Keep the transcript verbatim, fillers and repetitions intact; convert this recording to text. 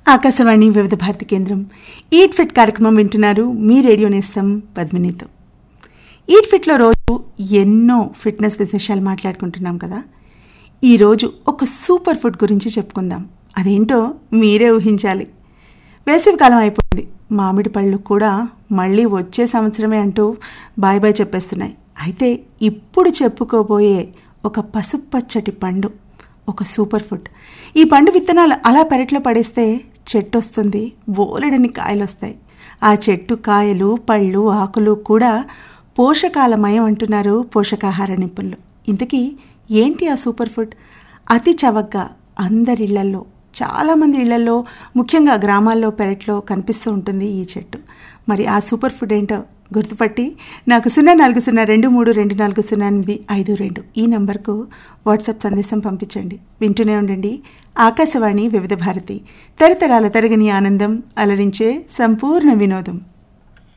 ఆకాశవాణి వివిధ భారతి కేంద్రం eat fit కార్యక్రమం వింటున్నారు. మీ రేడియో నేస్తం పద్మినితో. ఈట్ ఫిట్లో రోజు ఎన్నో ఫిట్నెస్ విశేషాలు మాట్లాడుకుంటున్నాం కదా. ఈరోజు ఒక సూపర్ ఫుడ్ గురించి చెప్పుకుందాం. అదేంటో మీరే ఊహించాలి. వేసవికాలం అయిపోయింది. మామిడి పళ్ళు కూడా మళ్ళీ వచ్చే సంవత్సరమే అంటూ బాయ్ బాయ్ చెప్పేస్తున్నాయి. అయితే ఇప్పుడు చెప్పుకోబోయే ఒక పసుపచ్చటి పండు ఒక సూపర్ ఫుడ్. ఈ పండు విత్తనాలు అలా పెరట్లో పడేస్తే చెట్టు వస్తుంది, బోలెడని కాయలు వస్తాయి. ఆ చెట్టు కాయలు, పళ్ళు, ఆకులు కూడా పోషకాలమయం అంటున్నారు పోషకాహార నిపుణులు. ఇంతకీ ఏంటి ఆ సూపర్ ఫుడ్? అతి చవకగా అందరి ఇళ్లల్లో, చాలామంది ఇళ్లలో, ముఖ్యంగా గ్రామాల్లో పెరట్లో కనిపిస్తూ ఉంటుంది ఈ చెట్టు. మరి ఆ సూపర్ ఫుడ్ ఏంటో గుర్తుపట్టి నాకు సున్నా నాలుగు సున్నా రెండు మూడు రెండు నాలుగు సున్నా ఎనిమిది ఐదు రెండు ఈ నంబర్కు వాట్సాప్ సందేశం పంపించండి. వింటూనే ఉండండి ఆకాశవాణి వివిధ భారతి, తరతరాల తరగని ఆనందం, అలరించే సంపూర్ణ వినోదం.